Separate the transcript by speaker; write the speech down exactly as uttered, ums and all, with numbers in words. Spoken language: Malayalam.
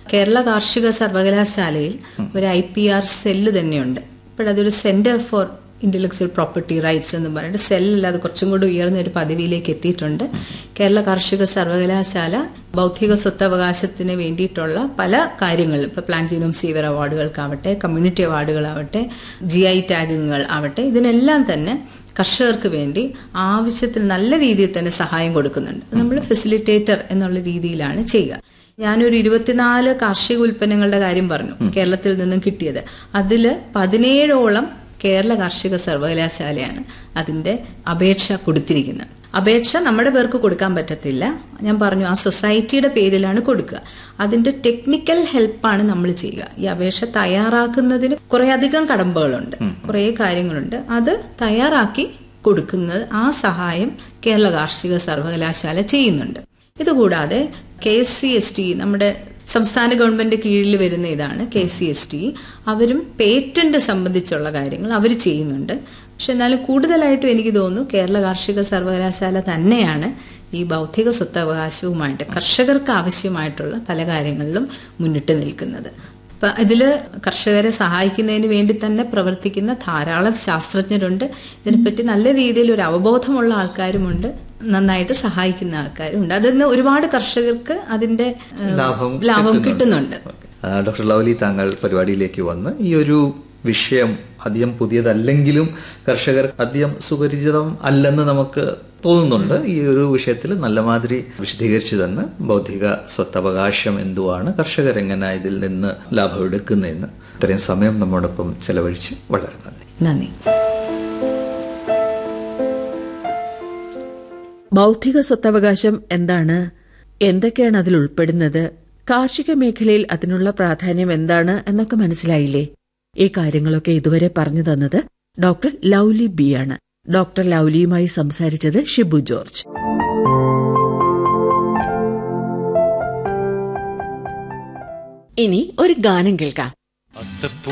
Speaker 1: കേരള കാർഷിക സർവകലാശാലയിൽ ഒരു ഐ പി ആർ സെല്ല് തന്നെയുണ്ട്. ഇപ്പോഴതൊരു centre for intellectual property rights എന്ന് പറഞ്ഞിട്ട് സെല്ലല്ല, അത് കുറച്ചും കൂടി ഉയർന്ന ഒരു പദവിയിലേക്ക് എത്തിയിട്ടുണ്ട്. കേരള കാർഷിക സർവകലാശാല ബൗദ്ധിക സ്വത്തവകാശത്തിന് വേണ്ടിയിട്ടുള്ള പല കാര്യങ്ങളിലും, ഇപ്പൊ plant genome sewer അവാർഡുകൾക്കാവട്ടെ, community അവാർഡുകളാവട്ടെ, G I ടാഗുകൾ ആവട്ടെ, ഇതിനെല്ലാം തന്നെ കർഷകർക്ക് വേണ്ടി ആവശ്യത്തിന് നല്ല രീതിയിൽ തന്നെ സഹായം കൊടുക്കുന്നുണ്ട്. നമ്മൾ ഫെസിലിറ്റേറ്റർ എന്നുള്ള രീതിയിലാണ് ചെയ്യുക. ഞാനൊരു ഇരുപത്തിനാല് കാർഷിക ഉൽപ്പന്നങ്ങളുടെ കാര്യം പറഞ്ഞു കേരളത്തിൽ നിന്നും കിട്ടിയത്. അതില് പതിനേഴോളം കേരള കാർഷിക സർവകലാശാലയാണ് അതിന്റെ അപേക്ഷ കൊടുത്തിരിക്കുന്നത്. അപേക്ഷ നമ്മുടെ പേർക്ക് കൊടുക്കാൻ പറ്റത്തില്ല. ഞാൻ പറഞ്ഞു ആ സൊസൈറ്റിയുടെ പേരിലാണ് കൊടുക്കുക. അതിന്റെ ടെക്നിക്കൽ ഹെൽപ്പാണ് നമ്മൾ ചെയ്യുക. ഈ അപേക്ഷ തയ്യാറാക്കുന്നതിന് കുറെ അധികം കടമ്പകളുണ്ട്, കുറെ കാര്യങ്ങളുണ്ട്. അത് തയ്യാറാക്കി കൊടുക്കുന്നത്, ആ സഹായം കേരള കാർഷിക സർവകലാശാല ചെയ്യുന്നുണ്ട്. ഇതുകൂടാതെ കെ സി എസ് ടി, നമ്മുടെ സംസ്ഥാന ഗവൺമെന്റ് കീഴിൽ വരുന്ന ഇതാണ് കെ സി എസ് ടി. അവരും പേറ്റന്റ് സംബന്ധിച്ചുള്ള കാര്യങ്ങൾ അവർ ചെയ്യുന്നുണ്ട്. പക്ഷെ എന്നാലും കൂടുതലായിട്ടും എനിക്ക് തോന്നുന്നു കേരള കാർഷിക സർവകലാശാല തന്നെയാണ് ഈ ബൗദ്ധിക സ്വത്തവകാശവുമായിട്ട് കർഷകർക്ക് ആവശ്യമായിട്ടുള്ള പല കാര്യങ്ങളിലും മുന്നിട്ട് നിൽക്കുന്നത്. അപ്പൊ ഇതില് കർഷകരെ സഹായിക്കുന്നതിന് വേണ്ടി തന്നെ പ്രവർത്തിക്കുന്ന ധാരാളം ശാസ്ത്രജ്ഞരുണ്ട്. ഇതിനെപ്പറ്റി നല്ല രീതിയിൽ ഒരു അവബോധമുള്ള ആൾക്കാരുമുണ്ട്, നന്നായിട്ട് സഹായിക്കുന്ന ആൾക്കാരുണ്ട്. അതിന്ന് ഒരുപാട് കർഷകർക്ക് അതിന്റെ ലാഭം കിട്ടുന്നുണ്ട്.
Speaker 2: ഡോക്ടർ ലൗലി, താങ്കൾ പരിപാടിയിലേക്ക് വന്ന് ഈ ഒരു വിഷയം അധികം പുതിയതല്ലെങ്കിലും കർഷകർ അധികം സുപരിചിതം അല്ലെന്ന് നമുക്ക് തോന്നുന്നുണ്ട്. ഈ ഒരു വിഷയത്തിൽ നല്ല മാതിരി വിശദീകരിച്ചു തന്ന് ബൗദ്ധിക സ്വത്തവകാശം എന്തുവാണ്, കർഷകർ എങ്ങനെ ഇതിൽ നിന്ന് ലാഭം എടുക്കുന്നതെന്ന് ഇത്രയും സമയം നമ്മോടൊപ്പം ചെലവഴിച്ച് വളരെ നന്ദി.
Speaker 1: നന്ദി.
Speaker 3: ബൗദ്ധിക സ്വത്തവകാശം എന്താണ്, എന്തൊക്കെയാണ് അതിൽ ഉൾപ്പെടുന്നത്, കാർഷിക മേഖലയിൽ അതിനുള്ള പ്രാധാന്യം എന്താണ് എന്നൊക്കെ മനസ്സിലായില്ലേ? ഈ കാര്യങ്ങളൊക്കെ ഇതുവരെ പറഞ്ഞു തന്നത് ഡോക്ടർ ലൗലി ബി ആണ്. ഡോക്ടർ ലൗലിയുമായി സംസാരിച്ചത് ഷിബു ജോർജ്. ഇനി ഒരു ഗാനം കേൾക്കാം.